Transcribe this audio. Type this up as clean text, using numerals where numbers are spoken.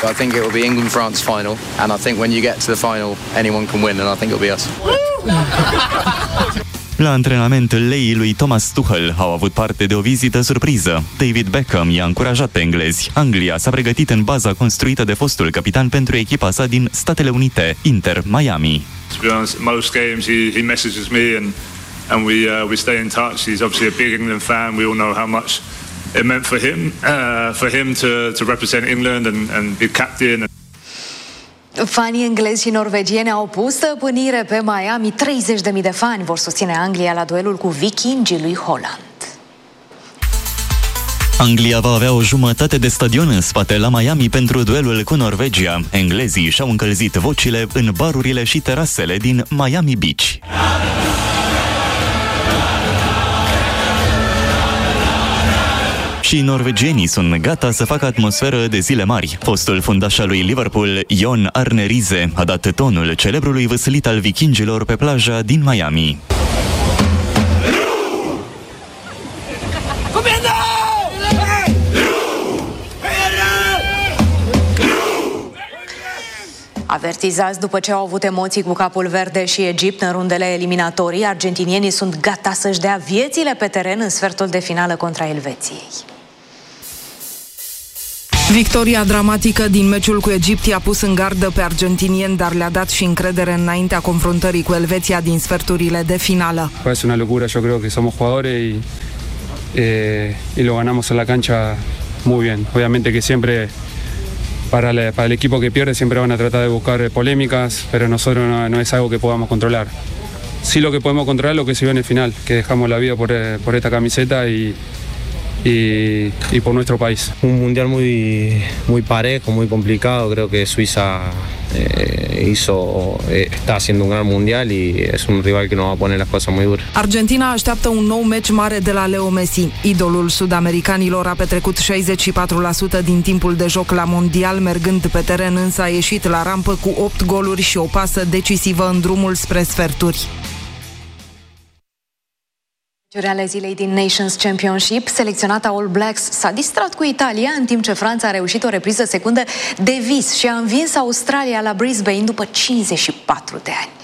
I think it will be England-France final, and I think when you get to the final, anyone can win, and I think it will be us. La antrenament, leii lui Thomas Tuchel au avut parte de o vizită surpriză. David Beckham i-a încurajat pe englezi. Anglia s-a pregătit în baza construită de fostul capitan pentru echipa sa din Statele Unite, Inter Miami. To be honest, most games he messages me and we stay in touch. He's obviously a big England fan. We all know how much it meant for him to represent England and be captain. Fanii englezi și norvegieni au pus stăpânire pe Miami. 30.000 de fani vor susține Anglia la duelul cu vikingii lui Holland. Anglia va avea o jumătate de stadion în spate la Miami pentru duelul cu Norvegia. Englezii și-au încălzit vocile în barurile și terasele din Miami Beach. Și norvegienii sunt gata să facă atmosferă de zile mari. Fostul fundaș al lui Liverpool, Jon Arne Riise, a dat tonul celebrului văslit al vikingilor pe plaja din Miami. Avertizați după ce au avut emoții cu Capul Verde și Egipt în rundele eliminatorii, argentinienii sunt gata să-și dea viețile pe teren în sfertul de finală contra Elveției. Victoria dramatică din meciul cu Egipt i-a pus în gardă pe argentinieni, dar le-a dat și încredere înaintea confruntării cu Elveția din sferturile de finală. Es una locura, yo creo que somos jugadores y lo ganamos en la cancha muy bien. Obviamente que siempre para el equipo que pierde siempre van a tratar de buscar polémicas, pero nosotros no es algo que podamos controlar. Sí, lo que podemos controlar es lo que se vio en el final, que dejamos la vida por esta camiseta y por nuestro país. Un mundial muy parejo, muy complicado. Creo que Suiza está haciendo un gran mundial y es un rival que nos va a poner las cosas muy duras. Argentina așteaptă un nou meci mare de la Leo Messi. Idolul sud-americanilor a petrecut 64% din timpul de joc la mondial, mergând pe teren, însă a ieșit la rampă cu 8 goluri și o pasă decisivă în drumul spre sferturi. Ale zilei din Nations Championship, selecționata All Blacks s-a distrat cu Italia, în timp ce Franța a reușit o repriză secundă de vis și a învins Australia la Brisbane după 54 de ani.